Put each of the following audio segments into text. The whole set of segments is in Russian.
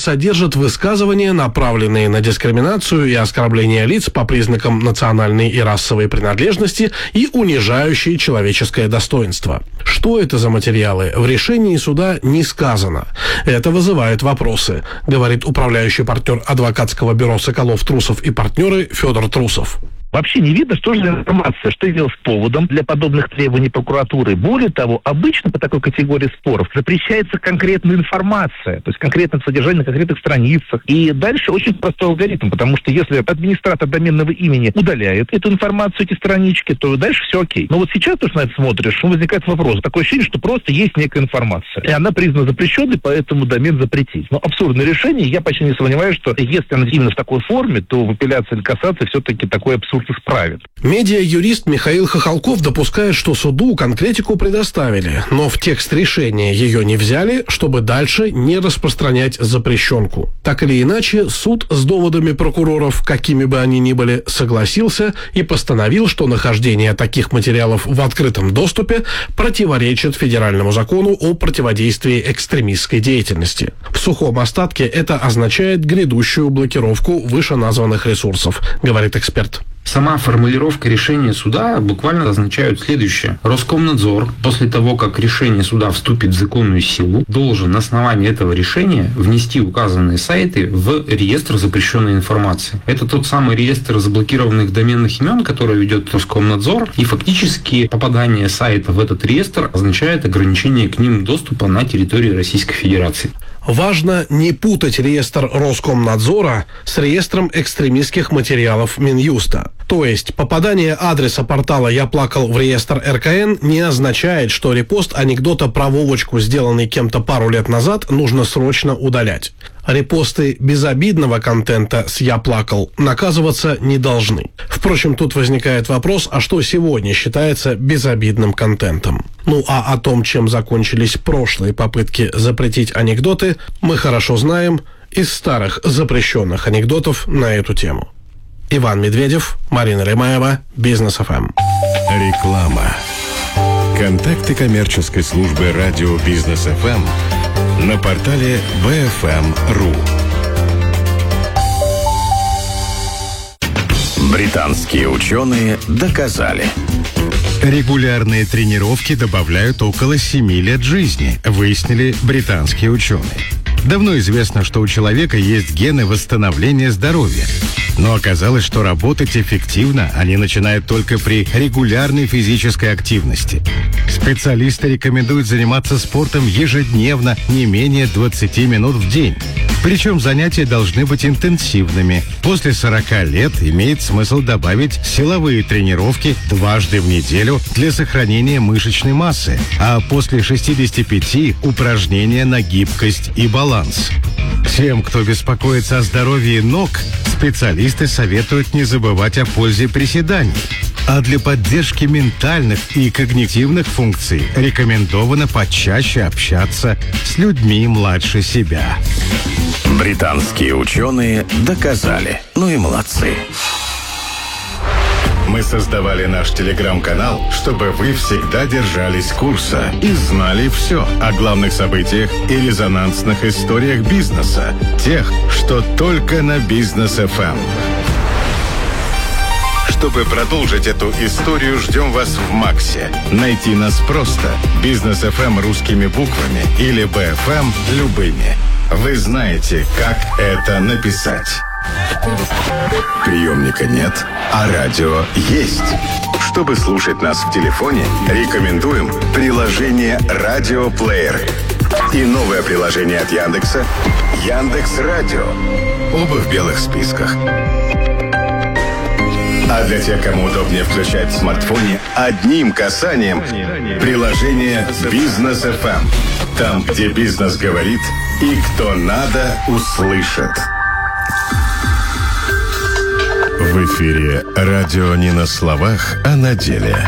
содержат высказывания, направленные на дискриминацию и оскорбление лиц по признакам национальной и расовой принадлежности и унижающие человеческое достоинство. Что это за материалы, в решении суда не сказано. Это вызывает вопросы, говорит управляющий партнер адвокатского бюро «Соколов, Трусов и партнеры» Федор Трусов. Вообще не видно, что же за информация, что явилось поводом для подобных требований прокуратуры. Более того, обычно по такой категории споров запрещается конкретная информация, то есть конкретное содержание на конкретных страницах. И дальше очень простой алгоритм, потому что если администратор доменного имени удаляет эту информацию, эти странички, то дальше все окей. Но вот сейчас ты на это смотришь, возникает вопрос. Такое ощущение, что просто есть некая информация. И она признана запрещенной, поэтому домен запретить. Но абсурдное решение, я почти не сомневаюсь, что если она именно в такой форме, то в апелляции или кассации все-таки такой абсурд исправит. Медиа-юрист Михаил Хохолков допускает, что суду конкретику предоставили, но в текст решения ее не взяли, чтобы дальше не распространять запрещенку. Так или иначе, суд с доводами прокуроров, какими бы они ни были, согласился и постановил, что нахождение таких материалов в открытом доступе противоречит федеральному закону о противодействии экстремистской деятельности. В сухом остатке это означает грядущую блокировку вышеназванных ресурсов, говорит эксперт. Сама формулировка решения суда буквально означает следующее. Роскомнадзор, после того, как решение суда вступит в законную силу, должен на основании этого решения внести указанные сайты в реестр запрещенной информации. Это тот самый реестр заблокированных доменных имен, который ведет Роскомнадзор, и фактически попадание сайта в этот реестр означает ограничение к ним доступа на территории Российской Федерации. Важно не путать реестр Роскомнадзора с реестром экстремистских материалов Минюста. То есть попадание адреса портала «Я плакал» в реестр РКН не означает, что репост анекдота про Вовочку, сделанный кем-то пару лет назад, нужно срочно удалять. Репосты безобидного контента с «Я плакал» наказываться не должны. Впрочем, тут возникает вопрос, а что сегодня считается безобидным контентом? Ну а о том, чем закончились прошлые попытки запретить анекдоты, мы хорошо знаем из старых запрещенных анекдотов на эту тему. Иван Медведев, Марина Ремаева, Бизнес ФМ. Реклама. Контакты коммерческой службы радио Бизнес ФМ на портале bfm.ru. Британские ученые доказали. Регулярные тренировки добавляют около 7 лет жизни, выяснили британские ученые. Давно известно, что у человека есть гены восстановления здоровья. Но оказалось, что работать эффективно они начинают только при регулярной физической активности. Специалисты рекомендуют заниматься спортом ежедневно, не менее 20 минут в день. Причем занятия должны быть интенсивными. После 40 лет имеет смысл добавить силовые тренировки дважды в неделю для сохранения мышечной массы, а после 65 упражнения на гибкость и баланс. Тем, кто беспокоится о здоровье ног, специалисты советуют не забывать о пользе приседаний. А для поддержки ментальных и когнитивных функций рекомендовано почаще общаться с людьми младше себя. Британские ученые доказали. Ну и молодцы. Мы создавали наш телеграм-канал, чтобы вы всегда держались курса и знали все о главных событиях и резонансных историях бизнеса. Тех, что только на Бизнес ФМ. Чтобы продолжить эту историю, ждем вас в Максе. Найти нас просто. Бизнес ФМ русскими буквами или БФМ любыми. Вы знаете, как это написать. Приемника нет, а радио есть. Чтобы слушать нас в телефоне, рекомендуем приложение «Радиоплеер» и новое приложение от Яндекса «Яндекс.Радио». Оба в белых списках. А для тех, кому удобнее включать в смартфоне, одним касанием приложение «Бизнес ФМ». Там, где бизнес говорит и кто надо, услышит. В эфире радио не на словах, а на деле.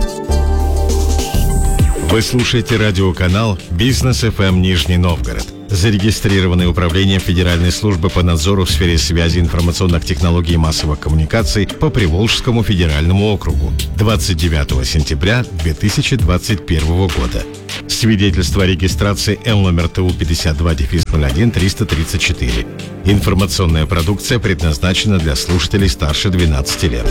Вы слушаете радиоканал «Бизнес ФМ Нижний Новгород». зарегистрированное управлением Федеральной службы по надзору в сфере связи, информационных технологий и массовых коммуникаций по Приволжскому федеральному округу 29 сентября 2021 года. Свидетельство о регистрации Л номер ТУ 52-01-334. Информационная продукция предназначена для слушателей старше 12 лет.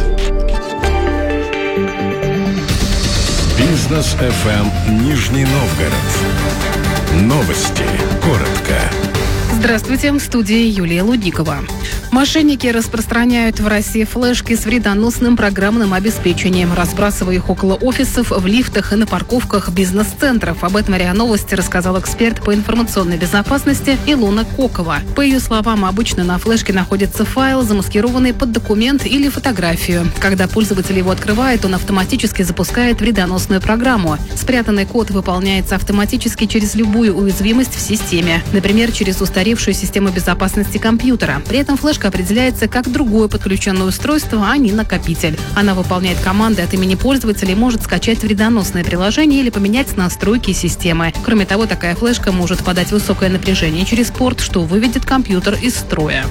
Бизнес ФМ Нижний Новгород. Новости. Коротко. Здравствуйте, в студии Юлия Лудникова. Мошенники распространяют в России флешки с вредоносным программным обеспечением, разбрасывая их около офисов, в лифтах и на парковках бизнес-центров. Об этом РИА Новости рассказал эксперт по информационной безопасности Илона Кокова. По ее словам, обычно на флешке находится файл, замаскированный под документ или фотографию. Когда пользователь его открывает, он автоматически запускает вредоносную программу. Спрятанный код выполняется автоматически через любую уязвимость в системе, например, через устаревшую систему безопасности компьютера. При этом флешка определяется как другое подключенное устройство, а не накопитель. Она выполняет команды от имени пользователя и может скачать вредоносное приложение или поменять настройки системы. Кроме того, такая флешка может подать высокое напряжение через порт, что выведет компьютер из строя.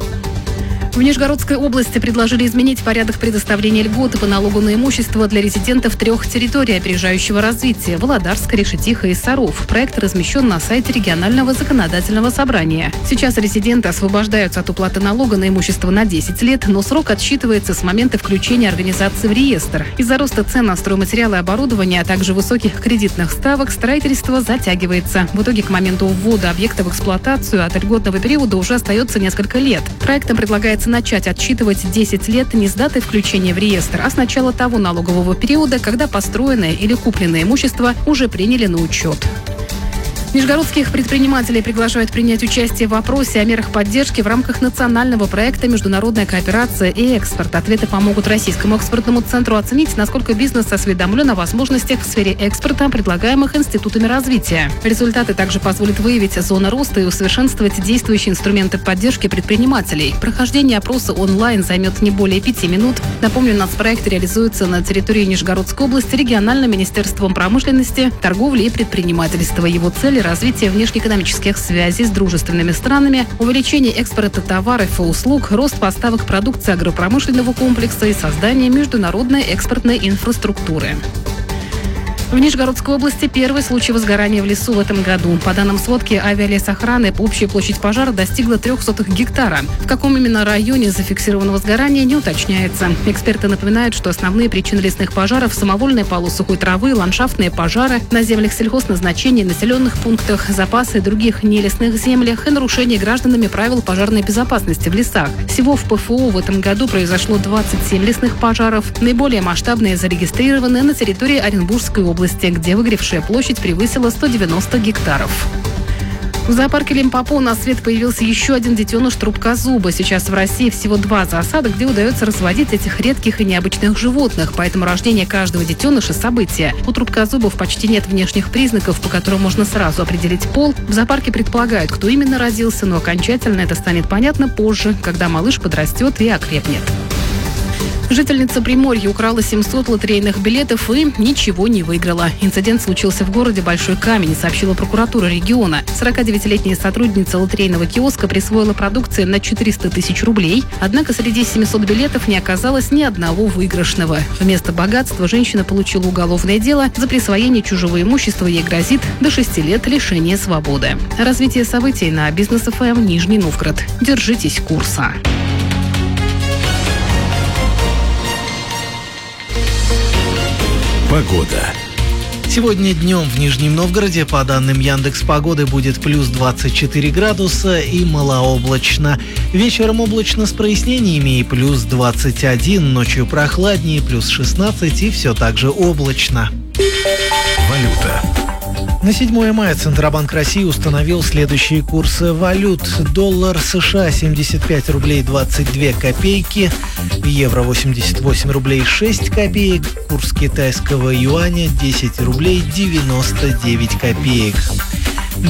В Нижегородской области предложили изменить порядок предоставления льготы по налогу на имущество для резидентов 3 территорий опережающего развития – Володарска, Решетиха и Саров. Проект размещен на сайте регионального законодательного собрания. Сейчас резиденты освобождаются от уплаты налога на имущество на 10 лет, но срок отсчитывается с момента включения организации в реестр. Из-за роста цен на стройматериалы и оборудование, а также высоких кредитных ставок, строительство затягивается. В итоге к моменту ввода объекта в эксплуатацию от льготного периода уже остается несколько лет. Проектом предлагается начать отсчитывать 10 лет не с даты включения в реестр, а с начала того налогового периода, когда построенное или купленное имущество уже приняли на учет. Нижегородских предпринимателей приглашают принять участие в опросе о мерах поддержки в рамках национального проекта «Международная кооперация и экспорт». Ответы помогут Российскому экспортному центру оценить, насколько бизнес осведомлен о возможностях в сфере экспорта, предлагаемых институтами развития. Результаты также позволят выявить зоны роста и усовершенствовать действующие инструменты поддержки предпринимателей. Прохождение опроса онлайн займет не более 5 минут. Напомню, нацпроект реализуется на территории Нижегородской области региональным министерством промышленности, торговли и предпринимательства. Его цель – развитие внешнеэкономических связей с дружественными странами, увеличение экспорта товаров и услуг, рост поставок продукции агропромышленного комплекса и создание международной экспортной инфраструктуры. В Нижегородской области первый случай возгорания в лесу в этом году. По данным сводки авиалесохраны, общая площадь пожара достигла 0,03 гектара. В каком именно районе зафиксировано возгорание, не уточняется. Эксперты напоминают, что основные причины лесных пожаров – самовольная палу сухой травы, ландшафтные пожары на землях сельхозназначения, населенных пунктах, запасы других нелесных землях и нарушение гражданами правил пожарной безопасности в лесах. Всего в ПФО в этом году произошло 27 лесных пожаров. Наиболее масштабные зарегистрированы на территории Оренбургской области, где выгоревшая площадь превысила 190 гектаров. В зоопарке Лимпопо на свет появился еще один детеныш трубкозуба. Сейчас в России всего 2 зоосада, где удается разводить этих редких и необычных животных. Поэтому рождение каждого детеныша – событие. У трубкозубов почти нет внешних признаков, по которым можно сразу определить пол. В зоопарке предполагают, кто именно родился, но окончательно это станет понятно позже, когда малыш подрастет и окрепнет. Жительница Приморья украла 700 лотерейных билетов и ничего не выиграла. Инцидент случился в городе Большой Камень, сообщила прокуратура региона. 49-летняя сотрудница лотерейного киоска присвоила продукции на 400 тысяч рублей, однако среди 700 билетов не оказалось ни одного выигрышного. Вместо богатства женщина получила уголовное дело. За присвоение чужого имущества ей грозит до 6 лет лишения свободы. Развитие событий на Бизнес ФМ Нижний Новгород. Держитесь курса. Погода. Сегодня днем в Нижнем Новгороде, по данным Яндекс.Погоды, будет плюс 24 градуса и малооблачно. Вечером облачно с прояснениями и плюс 21, ночью прохладнее, плюс 16 и все так же облачно. Валюта. На 7 мая Центробанк России установил следующие курсы валют. Доллар США 75 рублей 22 копейки, евро 88 рублей 6 копеек, курс китайского юаня 10 рублей 99 копеек.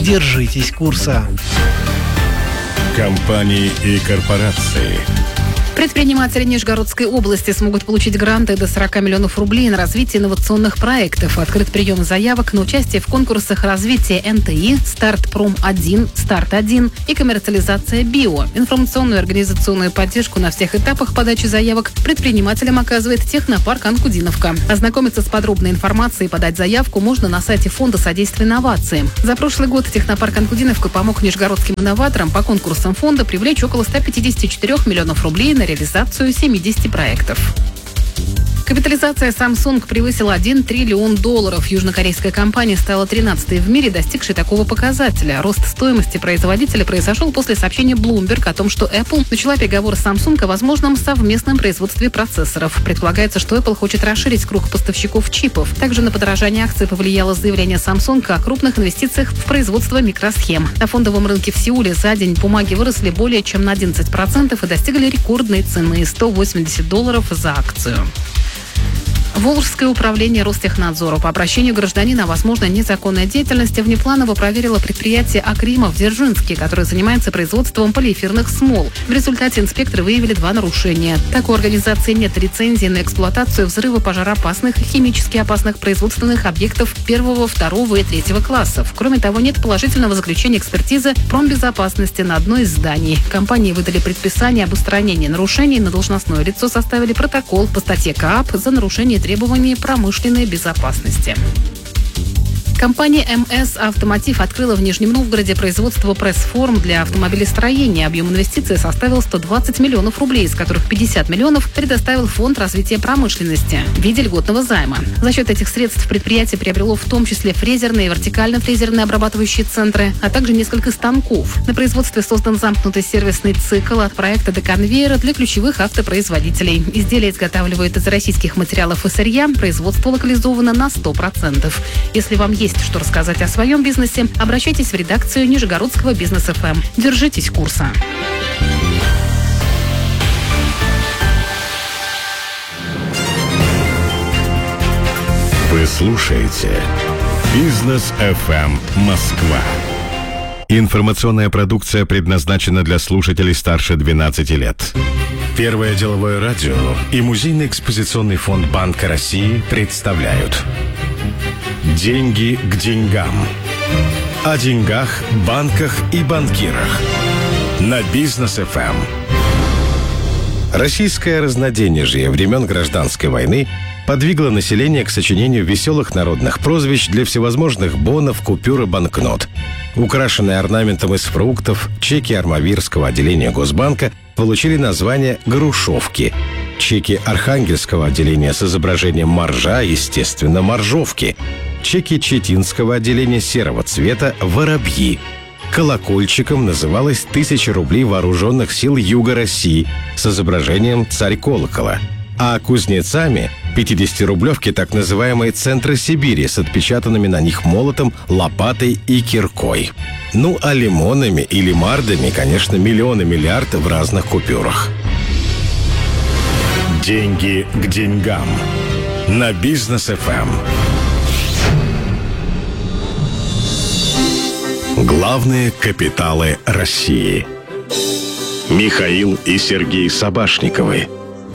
Держитесь курса. Компании и корпорации. Предприниматели Нижегородской области смогут получить гранты до 40 миллионов рублей на развитие инновационных проектов. Открыт прием заявок на участие в конкурсах развития НТИ, Старт-Пром-1, Старт-1 и коммерциализация био. Информационную и организационную поддержку на всех этапах подачи заявок предпринимателям оказывает технопарк «Анкудиновка». Ознакомиться с подробной информацией и подать заявку можно на сайте Фонда содействия инновациям. За прошлый год технопарк «Анкудиновка» помог нижегородским инноваторам по конкурсам фонда привлечь около 154 миллионов рублей на реализацию 70 проектов. Капитализация Samsung превысила $1 триллион. Южнокорейская компания стала 13-й в мире, достигшей такого показателя. Рост стоимости производителя произошел после сообщения Bloomberg о том, что Apple начала переговоры с Samsung о возможном совместном производстве процессоров. Предполагается, что Apple хочет расширить круг поставщиков чипов. Также на подорожание акций повлияло заявление Samsung о крупных инвестициях в производство микросхем. На фондовом рынке в Сеуле за день бумаги выросли более чем на 11% и достигли рекордной цены $180 за акцию. Волжское управление Ростехнадзора по обращению гражданина о возможной незаконной деятельности внепланово проверило предприятие «Акрима» в Дзержинске, которое занимается производством полиэфирных смол. В результате инспекторы выявили 2 нарушения. Так, у организации нет лицензии на эксплуатацию взрывопожароопасных и химически опасных производственных объектов 1, 2 и 3 классов. Кроме того, нет положительного заключения экспертизы промбезопасности на одно из зданий. Компании выдали предписание об устранении нарушений, на должностное лицо составили протокол по статье КААП за нарушение требований промышленной безопасности. Компания МС «Автомотив» открыла в Нижнем Новгороде производство пресс-форм для автомобилестроения. Объем инвестиций составил 120 миллионов рублей, из которых 50 миллионов предоставил Фонд развития промышленности в виде льготного займа. За счет этих средств предприятие приобрело в том числе фрезерные и вертикально-фрезерные обрабатывающие центры, а также несколько станков. На производстве создан замкнутый сервисный цикл от проекта до конвейера для ключевых автопроизводителей. Изделия изготавливают из российских материалов и сырья. Производство локализовано на 100%. Если вам есть что рассказать о своем бизнесе, обращайтесь в редакцию Нижегородского бизнес-ФМ. Держитесь курса. Вы слушаете «Бизнес ФМ Москва». Информационная продукция предназначена для слушателей старше 12 лет. Первое деловое радио и Музейный экспозиционный фонд Банка России представляют «Деньги к деньгам». О деньгах, банках и банкирах. На Бизнес ФМ. Российское разноденежье времен Гражданской войны подвигло население к сочинению веселых народных прозвищ для всевозможных бонов, купюр и банкнот. Украшенные орнаментом из фруктов, чеки Армавирского отделения Госбанка получили название «грушовки». Чеки Архангельского отделения с изображением моржа, естественно, моржовки. Чеки Читинского отделения серого цвета «воробьи». Колокольчиком называлось 1000 рублей вооруженных сил Юга России с изображением царь колокола. А кузнецами 50-рублевки так называемые «центры Сибири» с отпечатанными на них молотом, лопатой и киркой. Ну а лимонами или мардами, конечно, миллионы-миллиард в разных купюрах. Деньги к деньгам. На Бизнес ФМ. Главные капиталы России. Михаил и Сергей Собашниковы.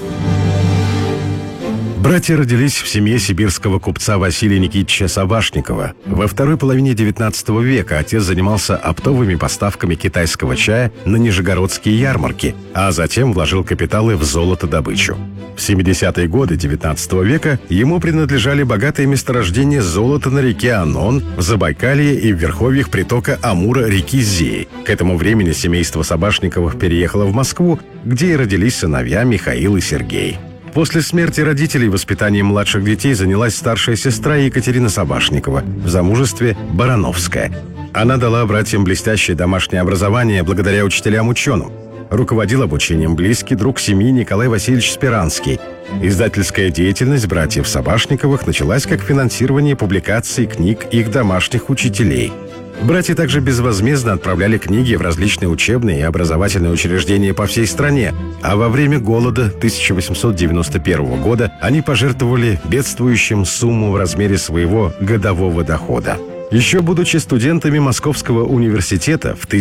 Братья родились в семье сибирского купца Василия Никитича Собашникова. Во второй половине XIX века отец занимался оптовыми поставками китайского чая на нижегородские ярмарки, а затем вложил капиталы в золотодобычу. В 70-е годы XIX века ему принадлежали богатые месторождения золота на реке Анон, в Забайкалье и в верховьях притока Амура реки Зеи. К этому времени семейство Собашниковых переехало в Москву, где и родились сыновья Михаил и Сергей. После смерти родителей воспитанием младших детей занялась старшая сестра Екатерина Собашникова, в замужестве Барановская. Она дала братьям блестящее домашнее образование благодаря учителям-ученым. Руководил обучением близкий друг семьи Николай Васильевич Спиранский. Издательская деятельность братьев Собашниковых началась как финансирование публикаций книг их домашних учителей. Братья также безвозмездно отправляли книги в различные учебные и образовательные учреждения по всей стране, а во время голода 1891 года они пожертвовали бедствующим сумму в размере своего годового дохода. Еще будучи студентами Московского университета, в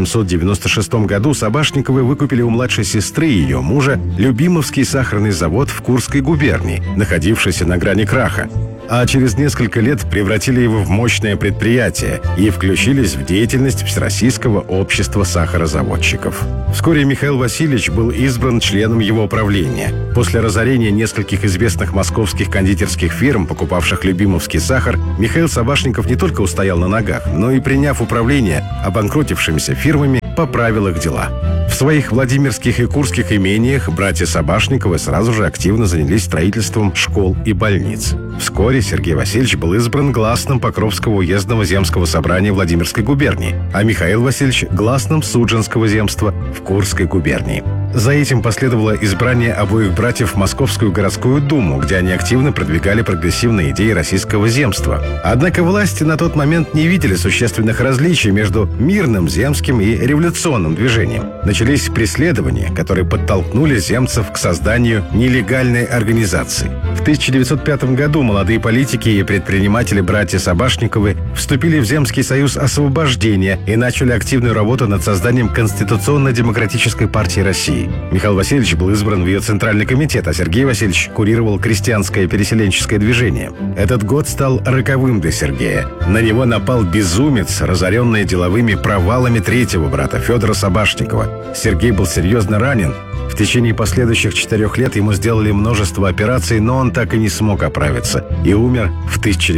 1896 году Сабашниковы выкупили у младшей сестры ее мужа Любимовский сахарный завод в Курской губернии, находившийся на грани краха. А через несколько лет превратили его в мощное предприятие и включились в деятельность Всероссийского общества сахарозаводчиков. Вскоре Михаил Васильевич был избран членом его правления. После разорения нескольких известных московских кондитерских фирм, покупавших любимовский сахар, Михаил Сабашников не только устоял на ногах, но и, приняв управление обанкротившимися фирмами, поправил их дела. В своих владимирских и курских имениях братья Сабашниковы сразу же активно занялись строительством школ и больниц. Вскоре Сергей Васильевич был избран гласным Покровского уездного земского собрания Владимирской губернии, а Михаил Васильевич – гласным Судженского земства в Курской губернии. За этим последовало избрание обоих братьев в Московскую городскую думу, где они активно продвигали прогрессивные идеи российского земства. Однако власти на тот момент не видели существенных различий между мирным земским и революционным движением. Начались преследования, которые подтолкнули земцев к созданию нелегальной организации. В 1905 году молодые политики и предприниматели братья Сабашниковы вступили в Земский союз освобождения и начали активную работу над созданием Конституционно-демократической партии России. Михаил Васильевич был избран в ее Центральный комитет, а Сергей Васильевич курировал крестьянское переселенческое движение. Этот год стал роковым для Сергея. На него напал безумец, разоренный деловыми провалами третьего брата Федора Сабашникова. Сергей был серьезно ранен. В течение последующих 4 лет ему сделали множество операций, но он так и не смог оправиться и умер в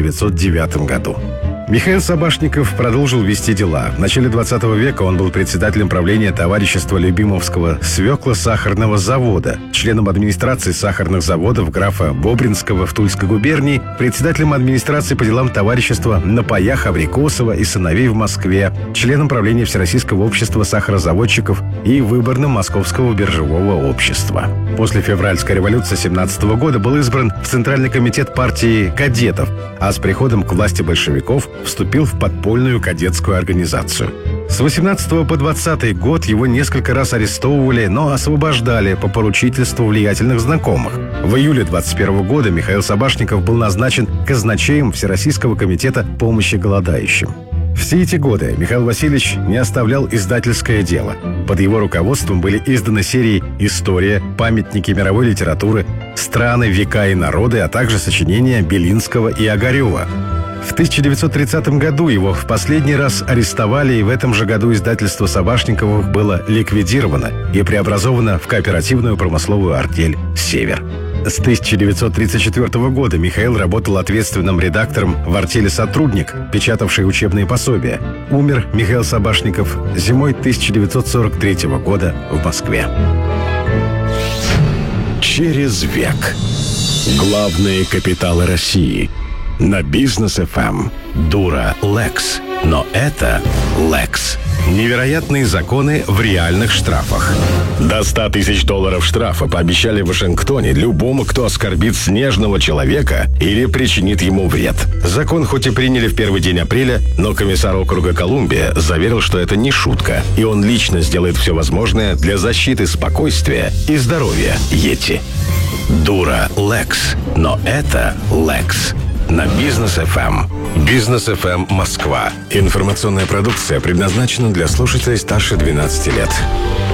1909 году. Михаил Сабашников продолжил вести дела. В начале 20 века он был председателем правления товарищества Любимовского свекло-сахарного завода, членом администрации сахарных заводов графа Бобринского в Тульской губернии, председателем администрации по делам товарищества на паях Абрикосова и сыновей в Москве, членом правления Всероссийского общества сахарозаводчиков и выборным Московского биржевого общества. После февральской революции 17 года был избран в Центральный комитет партии кадетов, а с приходом к власти большевиков вступил в подпольную кадетскую организацию. С 18 по 20 год его несколько раз арестовывали, но освобождали по поручительству влиятельных знакомых. В июле 21 года Михаил Сабашников был назначен казначеем Всероссийского комитета помощи голодающим. Все эти годы Михаил Васильевич не оставлял издательское дело. Под его руководством были изданы серии «История», «Памятники мировой литературы», «Страны, века и народы», а также сочинения Белинского и Огарева. В 1930 году его в последний раз арестовали, и в этом же году издательство Сабашниковых было ликвидировано и преобразовано в кооперативную промысловую артель «Север». С 1934 года Михаил работал ответственным редактором в артели «Сотрудник», печатавшей учебные пособия. Умер Михаил Сабашников зимой 1943 года в Москве. Через век. Главные капиталы России. На Бизнес ФМ. Дура Лекс. Но это Лекс. Невероятные законы в реальных штрафах. До $100 тысяч штрафа пообещали в Вашингтоне любому, кто оскорбит снежного человека или причинит ему вред. Закон хоть и приняли в первый день апреля, но комиссар округа Колумбия заверил, что это не шутка, и он лично сделает все возможное для защиты спокойствия и здоровья Йети. Дура Лекс. Но это Лекс. На Бизнес ФМ. Бизнес ФМ Москва. Информационная продукция предназначена для слушателей старше 12 лет.